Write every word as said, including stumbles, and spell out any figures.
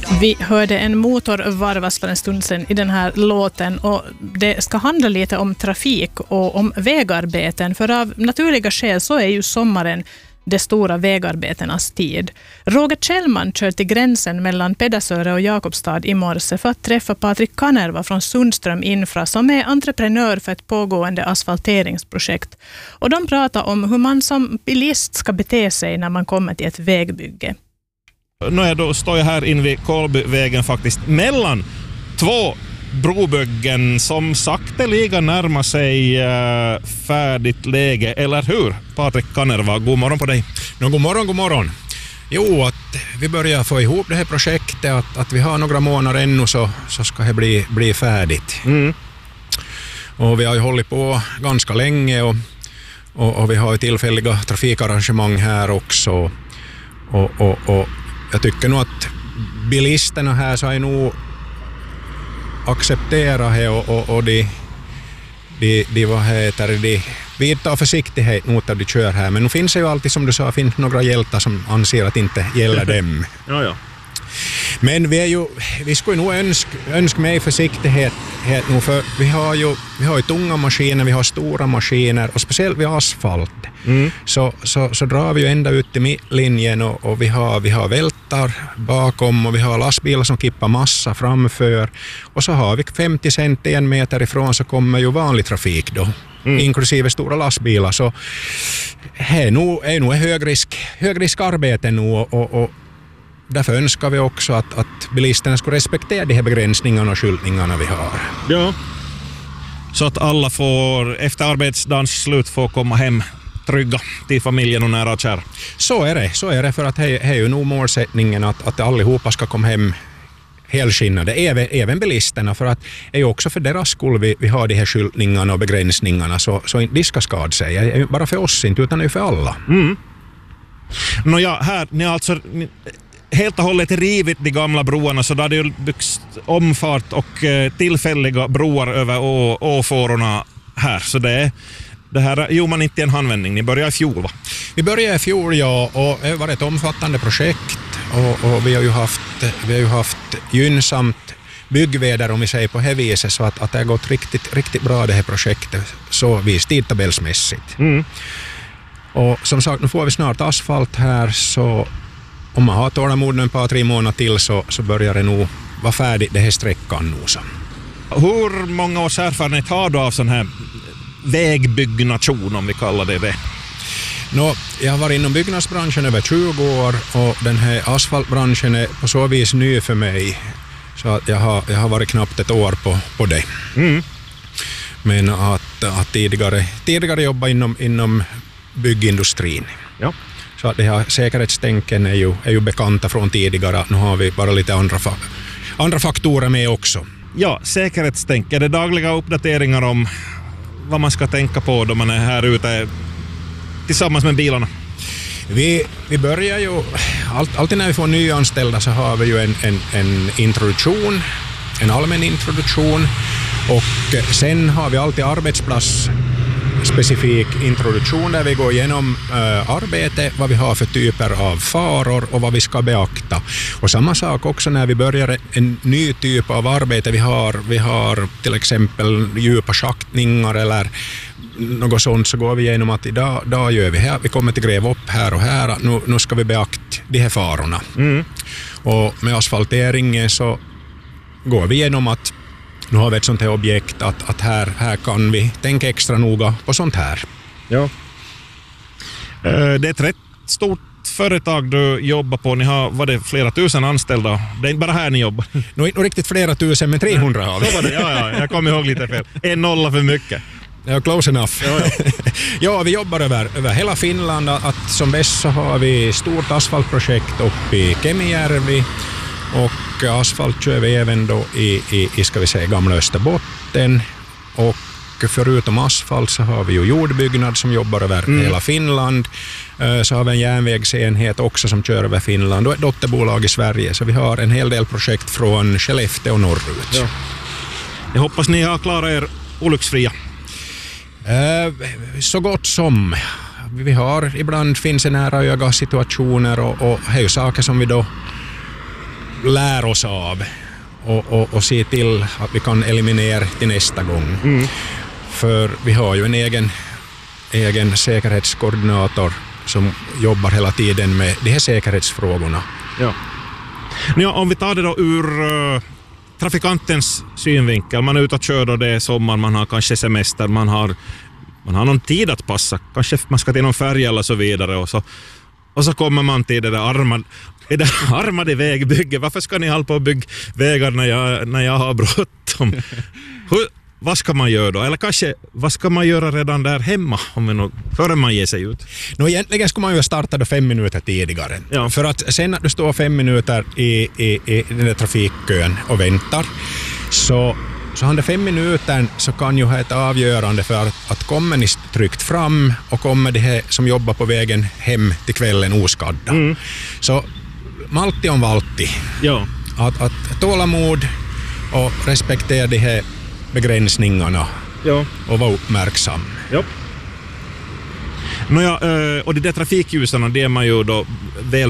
Vi hörde en motor varvas för en stund sedan i den här låten och det ska handla lite om trafik och om vägarbeten, för av naturliga skäl så är ju sommaren de stora vägarbetenas tid. Roger Kjellman kör till gränsen mellan Pedersöre och Jakobstad i morse för att träffa Patrik Kanerva från Sundström Infra som är entreprenör för ett pågående asfalteringsprojekt. Och de pratar om hur man som bilist ska bete sig när man kommer till ett vägbygge. Nu är då, står jag här inne vid Kolbyvägen faktiskt mellan två brobyggen som sakteliga närmar sig äh, färdigt läge, eller hur? Patrik Kanerva, god morgon på dig. No, god morgon, god morgon. Jo, att vi börjar få ihop det här projektet, att, att vi har några månader ännu så, så ska det bli, bli färdigt. Mm. Och vi har ju hållit på ganska länge och, och, och vi har ju tillfälliga trafikarrangemang här också. Och, och, och jag tycker nog att bilisterna här så är nog acceptera det och, och, och de, de, de, vad heter de vidtar försiktighet mot att de kör här. Men nu finns det ju alltid, som du sa, finns några hjältar som anser att inte gäller dem. Ja, ja. Men vi är ju, vi skulle nog önska, önska mig försiktighet nu, för vi har ju vi har ju tunga maskiner, vi har stora maskiner och speciellt vid asfalt. Mm. Så, så, så drar vi ju ända ut i mittlinjen och, och vi har, vi har vältar bakom och vi har lastbilar som kippar massa framför. Och så har vi femtio cent en meter ifrån så kommer ju vanlig trafik då, mm. inklusive stora lastbilar. Så det är nog, är nog högrisk, högrisk arbete nu och, och, och därför önskar vi också att, att bilisterna ska respektera de här begränsningarna och skyltningarna vi har. Ja. Så att alla får efter arbetsdagens slut får komma hem trygga till familjen och nära och kär. Så är det, så är det, för att det är ju nog målsättningen att, att allihopa ska komma hem helskinnade, även, även bilisterna, för att det är ju också för deras skull vi, vi har de här skyltningarna och begränsningarna, så, så inte de ska skada sig, bara för oss inte utan för alla. Mm. Nå ja, här, ni har alltså ni, helt och hållet rivit de gamla broarna, så där det ju byggts omfart och eh, tillfälliga broar över å, åfårorna här, så det är det här gjorde man inte i en handvändning. Ni började i fjol, va? Vi började i fjol, ja, och det var ett omfattande projekt och, och vi har ju haft, vi har ju haft gynnsamt byggväder, om vi säger på det viset, så att, att det har gått riktigt, riktigt bra det här projektet, så vis tidtabellsmässigt. Mm. Och som sagt, nu får vi snart asfalt här, så om man har tålamod en par, tre månader till så, så börjar det nog vara färdigt det här sträckan nu. Så. Hur många års erfarenhet har du av sån här vägbyggnation, om vi kallar det det? Nå, jag har varit inom byggnadsbranschen över tjugo år och den här asfaltbranschen är på så vis ny för mig. Så att jag, har, jag har varit knappt ett år på, på det. Mm. Men att, att tidigare, tidigare jobba inom, inom byggindustrin. Ja. Så att det här säkerhetstänken är ju, är ju bekanta från tidigare. Nu har vi bara lite andra, fa- andra faktorer med också. Ja, säkerhetstänk. Är det dagliga uppdateringar om vad man ska tänka på då man är här ute tillsammans med bilarna? Vi, vi börjar ju, allt, alltid när vi får nyanställda så har vi ju en, en, en introduktion, en allmän introduktion, och sen har vi alltid arbetsplats specifik introduktion där vi går igenom äh, arbete, vad vi har för typer av faror och vad vi ska beakta. Och samma sak också när vi börjar en ny typ av arbete. Vi har, vi har till exempel djupa schaktningar eller något sånt, så går vi igenom att idag, idag gör vi här, vi kommer till gräva upp här och här, nu, nu ska vi beakta de här farorna. Mm. Och med asfalteringen så går vi igenom att nu har vi ett sånt här objekt att, att här, här kan vi tänka extra noga på sånt här. Ja. Det är ett rätt stort företag du jobbar på. Ni har, var det flera tusen anställda? Det är inte bara här ni jobbar. Nu inte riktigt flera tusen, men trehundra har vi. Så var det, ja, ja, jag kommer ihåg lite fel. En nolla för mycket. Ja, close enough. Ja, ja. Ja, vi jobbar över, över hela Finland. Att som bäst så har vi stort asfaltprojekt uppe i Kemijärvi. Och asfalt kör vi även då i, i, i ska vi säga, gamla Österbotten. Och förutom asfalt så har vi ju jordbyggnad som jobbar över mm. hela Finland. Så har vi en järnvägsenhet också som kör över Finland och ett dotterbolag i Sverige. Så vi har en hel del projekt från Skellefteå och norrut. Ja. Jag hoppas ni har klarat er olycksfria. Så gott som. Vi har, ibland finns det nära öga situationer och, och det är ju saker som vi då lär oss av och, och, och se till att vi kan eliminera till nästa gång. Mm. För vi har ju en egen, egen säkerhetskoordinator som jobbar hela tiden med de här säkerhetsfrågorna. Ja. Ja, om vi tar det då ur uh, trafikantens synvinkel. Man är ute och kör och det är sommar, man har kanske semester, man har, man har någon tid att passa. Kanske man ska till någon färg eller så vidare. Och så, och så kommer man till det där armad, det där armade vägbygge. Varför ska ni hålla på att bygga vägar när jag, när jag har bråttom? Hur, vad ska man göra då? Eller kanske, vad ska man göra redan där hemma om vi nog, före man ger sig ut? Nå, egentligen skulle man ju starta då fem minuter tidigare. Ja. För att sen att du står fem minuter i, i, i den där trafikkön och väntar, så, så under fem minuter så kan ju ha ett avgörande för att, att kommer ni tryggt fram och kommer det här som jobbar på vägen hem till kvällen oskadda. Mm. Så malti on valtti. Ja. Att, att tålamod och respektera de här begränsningarna, ja, och vara uppmärksam. Ja. Nåja, och de där trafikljusen, det är man ju då väl